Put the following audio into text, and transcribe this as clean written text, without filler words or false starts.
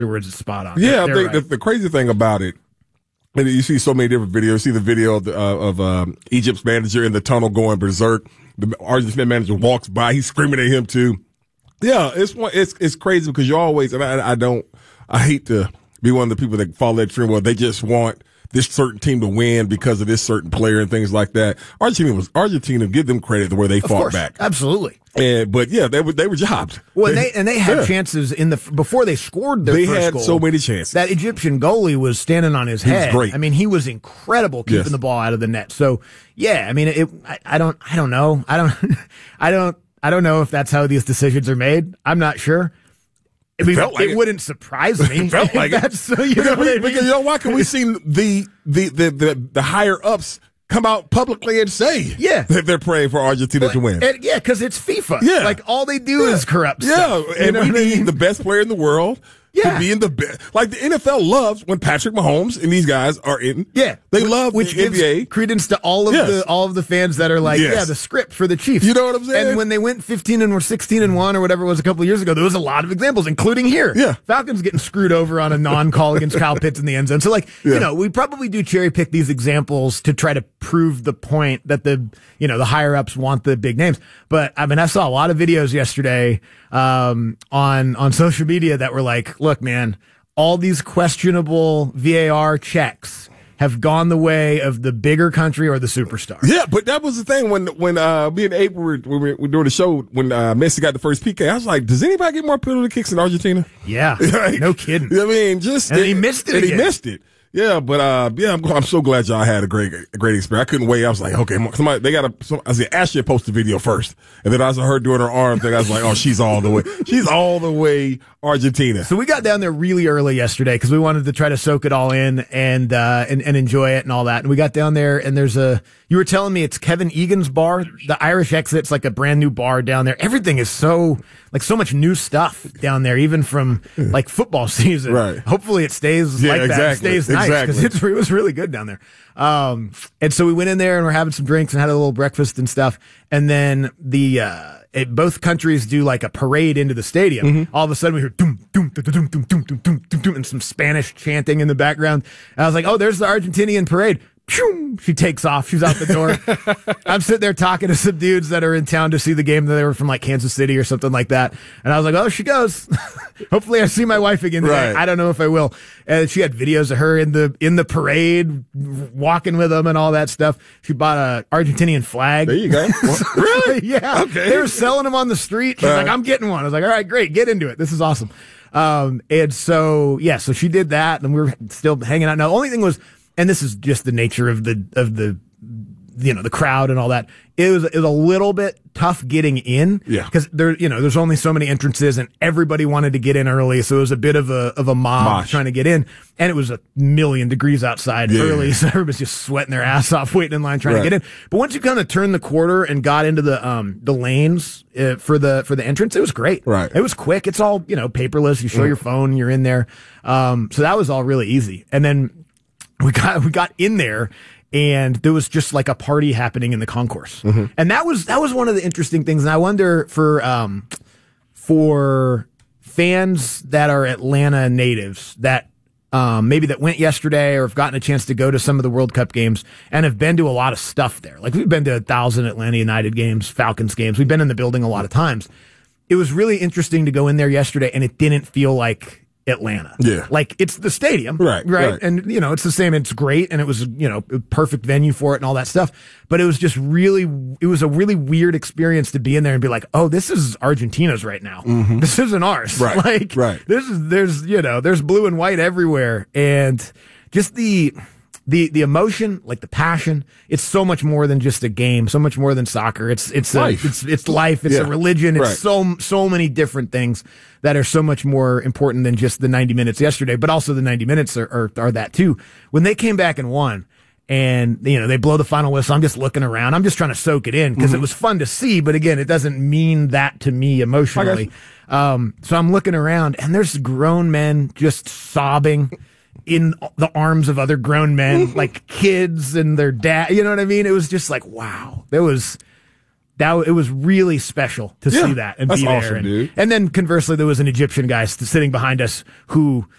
words is spot on. Yeah, They're I think right. the crazy thing about it, and you see so many different videos. You see the video of Egypt's manager in the tunnel going berserk. The Argentine manager walks by. He's screaming at him too. Yeah, it's crazy because you always, and I hate to be one of the people that follow that trend where they just want this certain team to win because of this certain player and things like that. Argentina, give them credit the way they fought back. Absolutely. But yeah, they were jobbed. Well, they had chances before they scored their first goal. They had so many chances. That Egyptian goalie was standing on his head. He was great. I mean, he was incredible keeping the ball out of the net. So yeah, I mean, I don't know. I don't know if that's how these decisions are made. I'm not sure. It wouldn't surprise me. It felt like it. Because you know why? Because we've seen the higher ups come out publicly and say that they're praying for Argentina to win. Yeah, because it's FIFA. Yeah. Like, all they do is corrupt stuff. Yeah, and we need the best player in the world to be in the best. Like, the NFL loves when Patrick Mahomes and these guys are in. Yeah. They love which the gives NBA. credence to all of the fans that are like, the script for the Chiefs. You know what I'm saying? And when they went 16-1 or whatever it was a couple of years ago, there was a lot of examples, including here. Yeah. Falcons getting screwed over on a non-call against Kyle Pitts in the end zone. So, we probably do cherry pick these examples to try to prove the point that the higher ups want the big names. But I mean, I saw a lot of videos yesterday on social media that were like, look, man, all these questionable VAR checks have gone the way of the bigger country or the superstar. Yeah, but that was the thing when me and Abe were doing the show when Messi got the first PK. I was like, does anybody get more penalty kicks in Argentina? Yeah, no kidding. I mean, he missed it. And he missed it. Yeah, but I'm so glad y'all had a great experience. I couldn't wait. I was like, okay, I said, Ashley posted the video first, and then I saw her doing her arm thing. I was like, oh, she's all the way. She's all the way Argentina. So we got down there really early yesterday because we wanted to try to soak it all in and enjoy it and all that. And we got down there, and you were telling me it's Kevin Egan's bar, the Irish Exit's like a brand new bar down there. Everything is so much new stuff down there, even from like football season. Right. Hopefully it stays like that. It stays nice because it was really good down there. And so we went in there and we're having some drinks and had a little breakfast and stuff. And then both countries do like a parade into the stadium. Mm-hmm. All of a sudden we hear doom, doom, doom, doom, doom, doom, doom, doom, doom, doom, and some Spanish chanting in the background. And I was like, oh, there's the Argentinian parade. She takes off. She's out the door. I'm sitting there talking to some dudes that are in town to see the game. They were from like Kansas City or something like that. And I was like, oh, she goes. Hopefully I see my wife again today. Right. I don't know if I will. And she had videos of her in the parade, walking with them and all that stuff. She bought a Argentinian flag. There you go. Really? Yeah. Okay. They were selling them on the street. She's like, I'm getting one. I was like, all right, great. Get into it. This is awesome. And so she did that, and we were still hanging out. Now, the only thing was, and this is just the nature of the crowd and all that. It was a little bit tough getting in. Yeah. Because there's only so many entrances and everybody wanted to get in early. So it was a bit of a mob trying to get in. And it was 1,000,000 degrees outside early. So everybody's just sweating their ass off waiting in line trying to get in. But once you kind of turned the corner and got into the lanes for the entrance, it was great. Right. It was quick. It's all, paperless. You show your phone, you're in there. So that was all really easy. And then we got in there, and there was just like a party happening in the concourse. Mm-hmm. And that was one of the interesting things. And I wonder for fans that are Atlanta natives that maybe that went yesterday or have gotten a chance to go to some of the World Cup games and have been to a lot of stuff there. Like, we've been to 1,000 Atlanta United games, Falcons games. We've been in the building a lot of times. It was really interesting to go in there yesterday, and it didn't feel like Atlanta. Yeah. Like, it's the stadium. Right. And, it's the same. It's great. And it was, a perfect venue for it and all that stuff. But it was just it was a really weird experience to be in there and be like, oh, this is Argentina's right now. Mm-hmm. This isn't ours. Right. There's blue and white everywhere. And just the emotion, like the passion, it's so much more than just a game, so much more than soccer. It's life. It's life. It's a religion. It's so many different things that are so much more important than just the 90 minutes yesterday, but also the 90 minutes are that too. When they came back and won, and they blow the final whistle, I'm just looking around. I'm just trying to soak it in because it was fun to see, but again, it doesn't mean that to me emotionally. So I'm looking around, and there's grown men just sobbing in the arms of other grown men, like kids and their dad. You know what I mean? It was just like, wow. it was really special to see that and be there. Awesome, dude. And then conversely, there was an Egyptian guy sitting behind us who